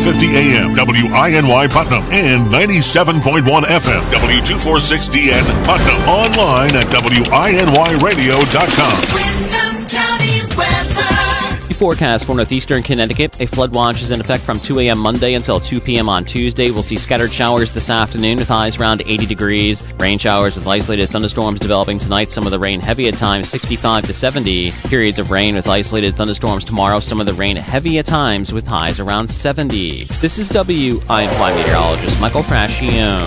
1250 AM, WINY Putnam, and 97.1 FM, W246DN Putnam. Online at WINYradio.com. Windham County weather. The forecast for northeastern Connecticut. A flood watch is in effect from 2 a.m. Monday until 2 p.m. on Tuesday. We'll see scattered showers this afternoon with highs around 80 degrees. Rain showers with isolated thunderstorms developing tonight. Some of the rain heavy at times, 65 to 70. Periods of rain with isolated thunderstorms tomorrow. Some of the rain heavy at times with highs around 70. This is WINY meteorologist Michael Frascione.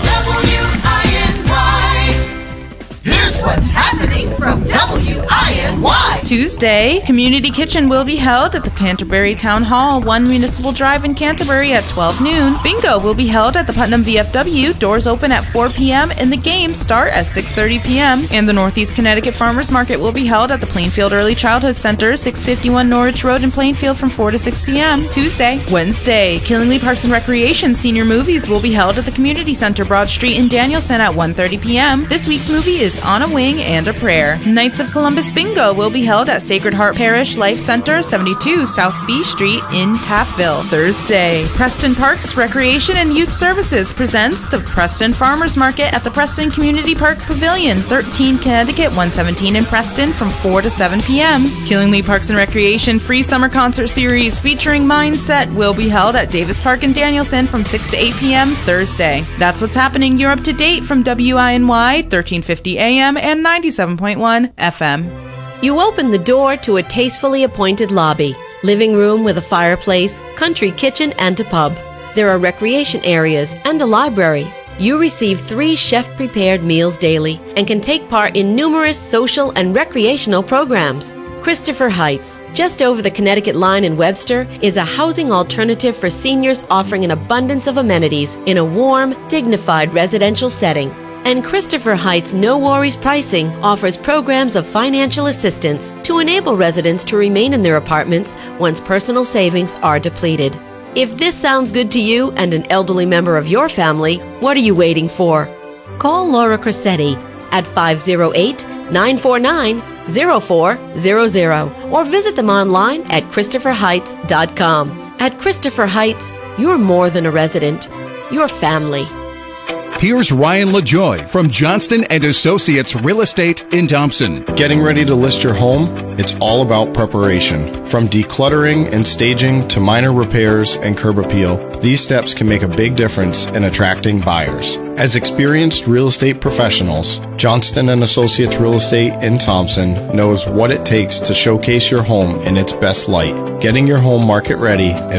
Here's what's happening from WINY. Tuesday, Community Kitchen will be held at the Canterbury Town Hall, 1 Municipal Drive in Canterbury at 12 noon. Bingo will be held at the Putnam VFW. Doors open at 4 p.m. and the games start at 6:30 p.m. And the Northeast Connecticut Farmers Market will be held at the Plainfield Early Childhood Center, 651 Norwich Road in Plainfield from 4 to 6 p.m. Tuesday. Wednesday, Killingly Parks and Recreation Senior Movies will be held at the Community Center, Broad Street in Danielson at 1:30 p.m. This week's movie is On a Wing and a Prayer. Knights of Columbus Bingo will be held at Sacred Heart Parish Life Center, 72 South B Street in Taffville. Thursday, Preston Parks Recreation and Youth Services presents the Preston Farmers Market at the Preston Community Park Pavilion, 13 Connecticut, 117 in Preston from 4 to 7 p.m. Killingly Parks and Recreation Free Summer Concert Series featuring Mindset will be held at Davis Park in Danielson from 6 to 8 p.m. Thursday. That's what's happening. You're up to date from WINY, 1350 AM and 97.1 FM. You open the door to a tastefully appointed lobby, living room with a fireplace, country kitchen, and a pub. There are recreation areas and a library. You receive 3 chef-prepared meals daily and can take part in numerous social and recreational programs. Christopher Heights, just over the Connecticut line in Webster, is a housing alternative for seniors offering an abundance of amenities in a warm, dignified residential setting. And Christopher Heights No Worries Pricing offers programs of financial assistance to enable residents to remain in their apartments once personal savings are depleted. If this sounds good to you and an elderly member of your family, what are you waiting for? Call Laura Cressetti at 508-949-0400 or visit them online at ChristopherHeights.com. At Christopher Heights, you're more than a resident, you're family. Here's Ryan LaJoy from Johnston & Associates Real Estate in Thompson. Getting ready to list your home? It's all about preparation. From decluttering and staging to minor repairs and curb appeal, these steps can make a big difference in attracting buyers. As experienced real estate professionals, Johnston & Associates Real Estate in Thompson knows what it takes to showcase your home in its best light. Getting your home market ready and